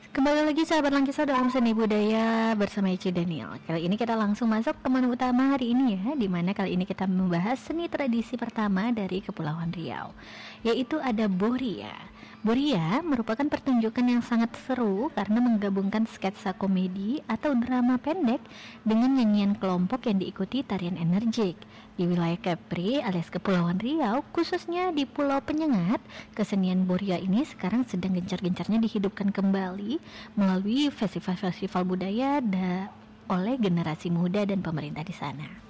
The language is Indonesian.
Kembali lagi sahabat Langkisau dalam seni budaya bersama Ici Daniel. Kali ini kita langsung masuk ke menu utama hari ini ya, dimana kali ini kita membahas seni tradisi pertama dari Kepulauan Riau, yaitu ada Boria. Boria merupakan pertunjukan yang sangat seru karena menggabungkan sketsa komedi atau drama pendek dengan nyanyian kelompok yang diikuti tarian energik. Di wilayah Kepri alias Kepulauan Riau, khususnya di Pulau Penyengat, kesenian Boria ini sekarang sedang gencar-gencarnya dihidupkan kembali melalui festival-festival budaya oleh generasi muda dan pemerintah di sana.